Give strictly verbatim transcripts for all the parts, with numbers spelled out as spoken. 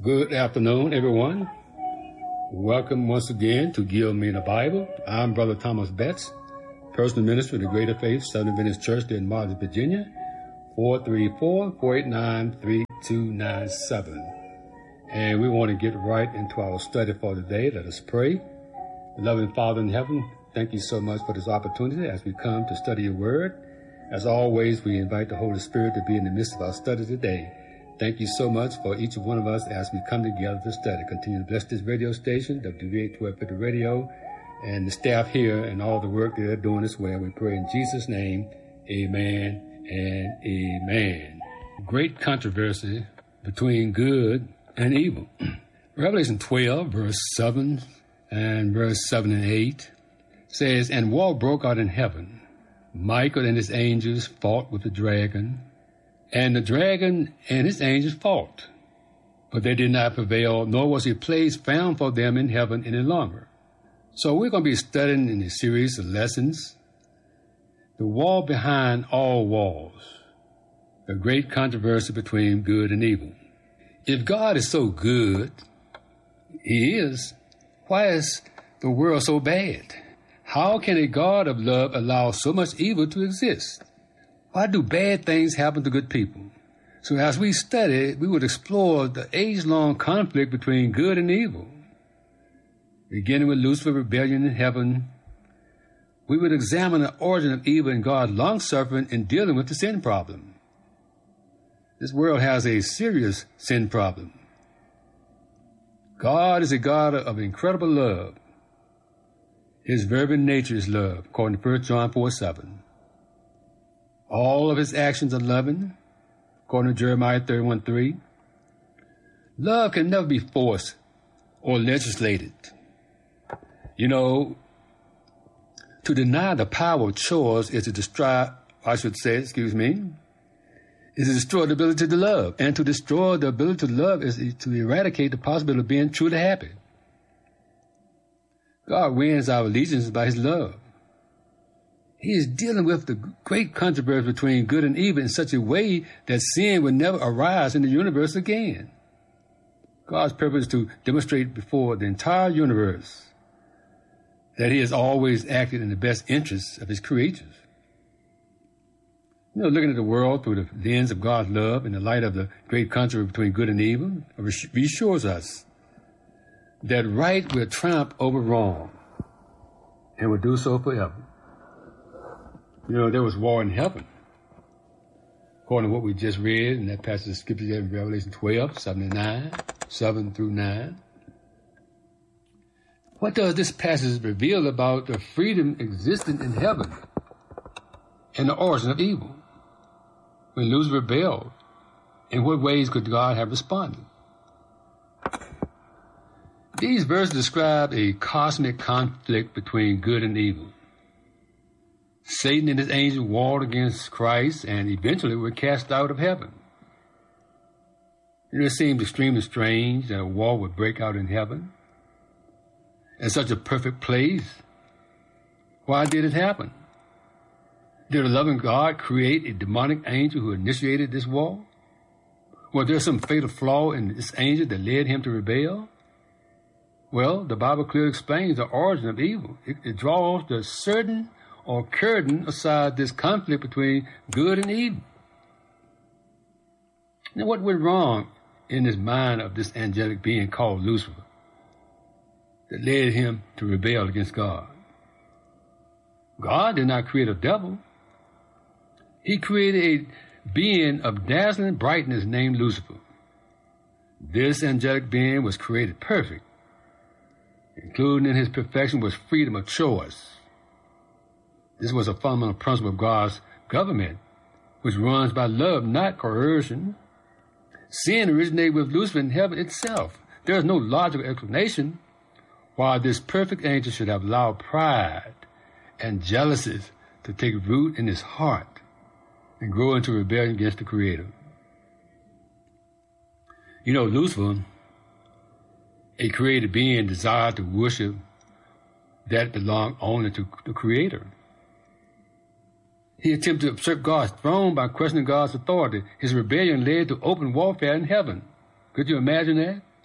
Good afternoon, everyone. Welcome once again to Give Me the Bible. I'm Brother Thomas Betts, personal minister of the Greater Faith Southern Adventist Church in Martin, Virginia, four three four, four eight nine, three two nine seven. And we want to get right into our study for today. Let us pray. Loving Father in heaven, thank you so much for this opportunity as we come to study your word. As always, we invite the Holy Spirit to be in the midst of our study today. Thank you so much for each one of us as we come together to study. Continue to bless this radio station, W V A twelve fifty Radio, and the staff here and all the work that they're doing as well. We pray in Jesus' name, amen and amen. Great controversy between good and evil. Revelation twelve, verse seven and verse seven and eight says, "And war broke out in heaven. Michael and his angels fought with the dragon, and the dragon and his angels fought, but they did not prevail, nor was a place found for them in heaven any longer." So we're going to be studying in a series of lessons, the wall behind all walls, the great controversy between good and evil. If God is so good, he is, why is the world so bad? How can a God of love allow so much evil to exist? Why do bad things happen to good people? So as we study, we would explore the age-long conflict between good and evil. Beginning with Lucifer's rebellion in heaven, we would examine the origin of evil and God's long-suffering in dealing with the sin problem. This world has a serious sin problem. God is a God of incredible love. His very nature is love, according to First John four seven. All of his actions are loving, according to Jeremiah thirty-one three. Love can never be forced or legislated. You know, to deny the power of choice is to destroy, I should say, excuse me, is to destroy the ability to love. And to destroy the ability to love is to eradicate the possibility of being truly happy. God wins our allegiance by his love. He is dealing with the great controversy between good and evil in such a way that sin will never arise in the universe again. God's purpose is to demonstrate before the entire universe that he has always acted in the best interests of his creatures. You know, looking at the world through the lens of God's love in the light of the great controversy between good and evil reassures us that right will triumph over wrong and will do so forever. You know, there was war in heaven, according to what we just read in that passage of scripture there in Revelation twelve, seven and nine, seven through nine. What does this passage reveal about the freedom existing in heaven and the origin of evil? When Lucifer rebelled, in what ways could God have responded? These verses describe a cosmic conflict between good and evil. Satan and his angels warred against Christ and eventually were cast out of heaven. It seemed extremely strange that a war would break out in heaven in such a perfect place. Why did it happen? Did a loving God create a demonic angel who initiated this war? Was there some fatal flaw in this angel that led him to rebel? Well, the Bible clearly explains the origin of evil. It, it draws the certain or curtain aside this conflict between good and evil. Now, what went wrong in this mind of this angelic being called Lucifer that led him to rebel against God? God did not create a devil. He created a being of dazzling brightness named Lucifer. This angelic being was created perfect. Including in his perfection was freedom of choice. This was a fundamental principle of God's government, which runs by love, not coercion. Sin originated with Lucifer in heaven itself. There is no logical explanation why this perfect angel should have allowed pride and jealousies to take root in his heart and grow into rebellion against the Creator. You know, Lucifer, a created being, desired to worship that belonged only to the Creator. He attempted to usurp God's throne by questioning God's authority. His rebellion led to open warfare in heaven. Could you imagine that?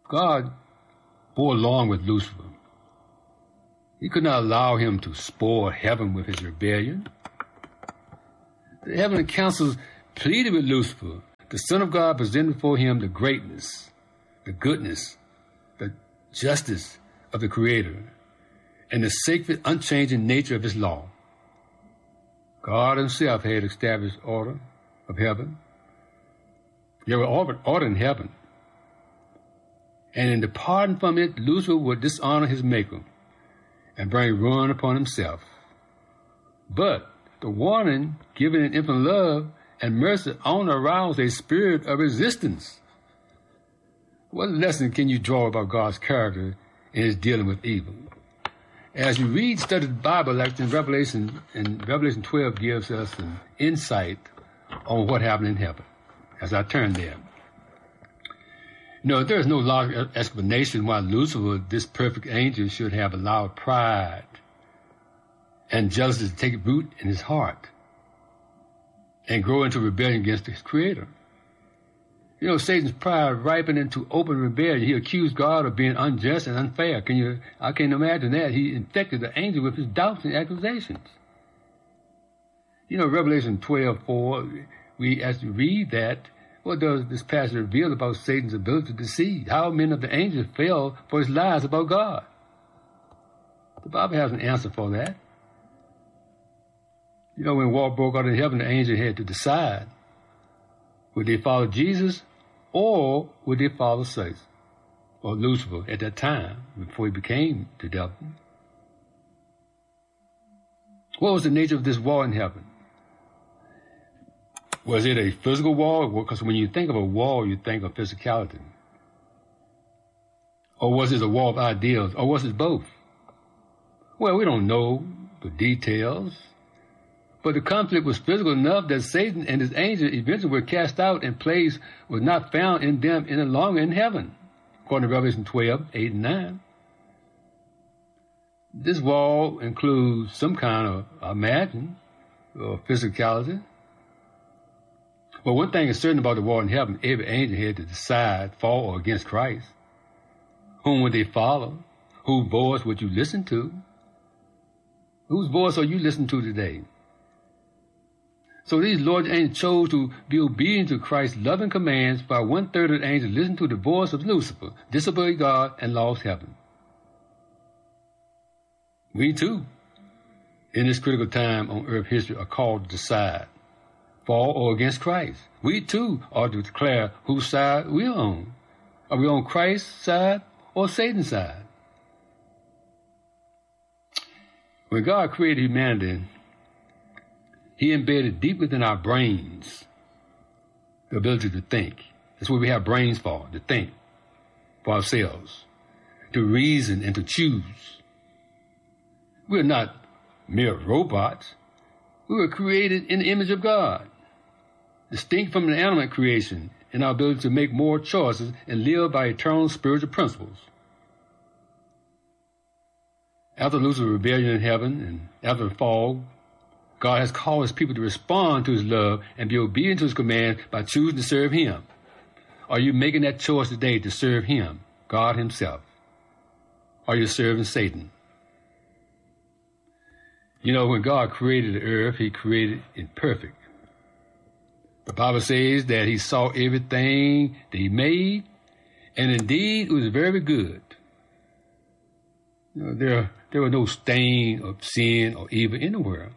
God bore along with Lucifer. He could not allow him to spoil heaven with his rebellion. The heavenly councils pleaded with Lucifer. The Son of God presented before him the greatness, the goodness, the justice of the Creator, and the sacred, unchanging nature of his law. God himself had established order of heaven. There was order in heaven. And in departing from it, Lucifer would dishonor his Maker and bring ruin upon himself. But the warning given in infinite love and mercy only aroused a spirit of resistance. What lesson can you draw about God's character in his dealing with evil? As you read, study the Bible, like in Revelation, and Revelation twelve gives us an insight on what happened in heaven. As I turn there, you know, there is no logical explanation why Lucifer, this perfect angel, should have allowed pride and jealousy to take root in his heart and grow into rebellion against his Creator. You know, Satan's pride ripened into open rebellion. He accused God of being unjust and unfair. Can you? I can't imagine that. He infected the angel with his doubts and accusations. You know, Revelation twelve four, we, as we read that, what does this passage reveal about Satan's ability to deceive? How many of the angels fell for his lies about God? The Bible has an answer for that. You know, when war broke out in heaven, the angel had to decide, would they follow Jesus or would they follow Satan or Lucifer at that time before he became the devil? What was the nature of this war in heaven? Was it a physical war? Because when you think of a war, you think of physicality. Or was it a war of ideals? Or was it both? Well, we don't know the details. But the conflict was physical enough that Satan and his angels eventually were cast out, and place was not found in them any longer in heaven, according to Revelation twelve, eight and nine. This war includes some kind of, I imagine, uh, physicality. But one thing is certain about the war in heaven: every angel had to decide for or against Christ. Whom would they follow? Whose voice would you listen to? Whose voice are you listening to today? So these Lord angels chose to be obedient to Christ's loving commands, while one-third of the angels listened to the voice of Lucifer, disobeyed God, and lost heaven. We too, in this critical time on earth history, are called to decide for or against Christ. We too are to declare whose side we are on. Are we on Christ's side or Satan's side? When God created humanity, he embedded deep within our brains the ability to think. That's what we have brains for, to think for ourselves, to reason and to choose. We're not mere robots. We were created in the image of God, distinct from the animal creation in our ability to make more choices and live by eternal spiritual principles. After Lucifer's rebellion in heaven and after the fall, God has called his people to respond to his love and be obedient to his command by choosing to serve him. Are you making that choice today to serve him, God himself? Are you serving Satan? You know, when God created the earth, he created it perfect. The Bible says that he saw everything that he made, and indeed it was very good. You know, there, there was no stain of sin or evil in the world.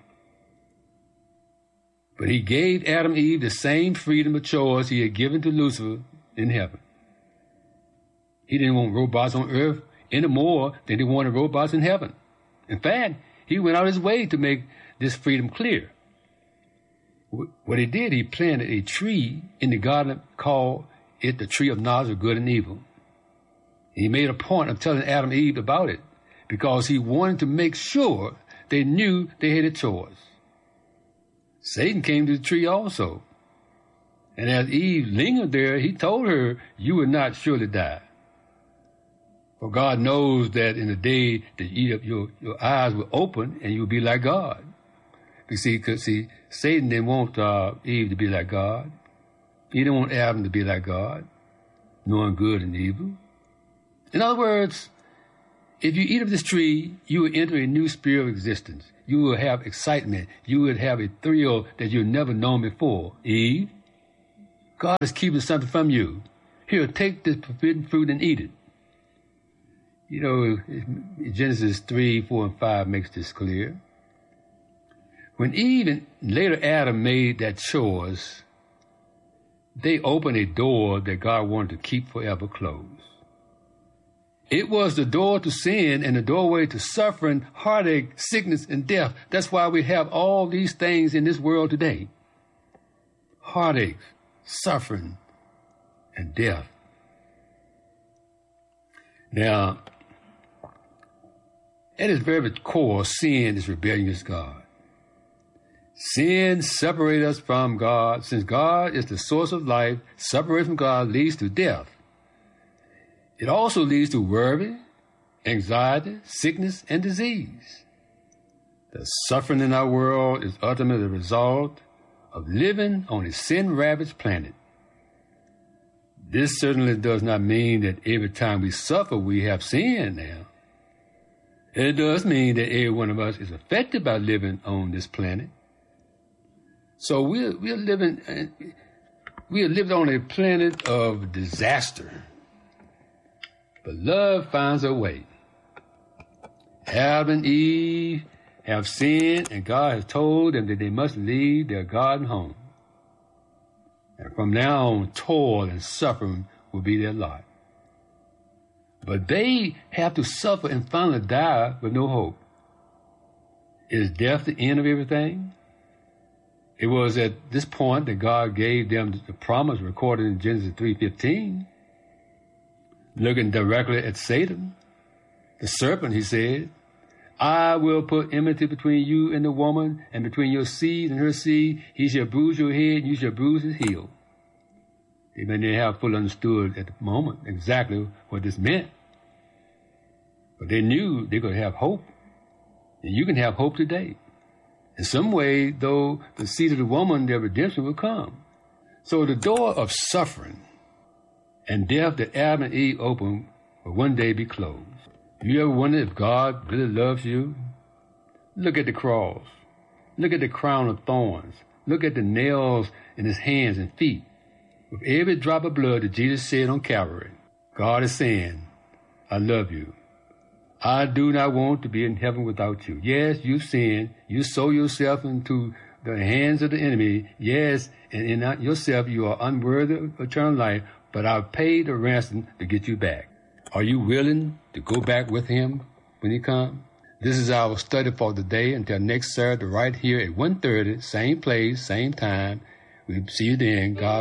But he gave Adam and Eve the same freedom of choice he had given to Lucifer in heaven. He didn't want robots on earth any more than he wanted robots in heaven. In fact, he went out of his way to make this freedom clear. What he did, he planted a tree in the garden called it the tree of knowledge of good and evil. He made a point of telling Adam and Eve about it because he wanted to make sure they knew they had a choice. Satan came to the tree also. And as Eve lingered there, he told her, you will not surely die. For God knows that in the day that you eat up, your, your eyes will open and you'll be like God. You see, because see, Satan didn't want uh, Eve to be like God. He didn't want Adam to be like God, knowing good and evil. In other words, if you eat of this tree, you will enter a new sphere of existence. You will have excitement. You will have a thrill that you've never known before. Eve, God is keeping something from you. Here, take this forbidden fruit and eat it. You know, Genesis three, four, and five makes this clear. When Eve and later Adam made that choice, they opened a door that God wanted to keep forever closed. It was the door to sin and the doorway to suffering, heartache, sickness, and death. That's why we have all these things in this world today. Heartache, suffering, and death. Now, at its very core, sin is rebellion against God. Sin separates us from God. Since God is the source of life, separation from God leads to death. It also leads to worry, anxiety, sickness, and disease. The suffering in our world is ultimately the result of living on a sin-ravaged planet. This certainly does not mean that every time we suffer, we have sin now. It does mean that every one of us is affected by living on this planet. So we're, we're living, we are living on a planet of disaster. But love finds a way. Adam and Eve have sinned, and God has told them that they must leave their garden home. And from now on, toil and suffering will be their lot. But they have to suffer and finally die with no hope. Is death the end of everything? It was at this point that God gave them the promise recorded in Genesis three fifteen. Looking directly at Satan, the serpent, he said, I will put enmity between you and the woman, and between your seed and her seed. He shall bruise your head, and you shall bruise his heel. They may not have fully understood at the moment exactly what this meant. But they knew they could have hope. And you can have hope today. In some way, though, the seed of the woman, their redemption will come. So the door of suffering and death that Adam and Eve opened will one day be closed. You ever wonder if God really loves you? Look at the cross. Look at the crown of thorns. Look at the nails in his hands and feet. With every drop of blood that Jesus shed on Calvary, God is saying, I love you. I do not want to be in heaven without you. Yes, you sinned. You sold yourself into the hands of the enemy. Yes, and in yourself you are unworthy of eternal life, but I've paid the ransom to get you back. Are you willing to go back with him when he comes? This is our study for the day. Until next Saturday, right here at one thirty, same place, same time. We'll see you then. God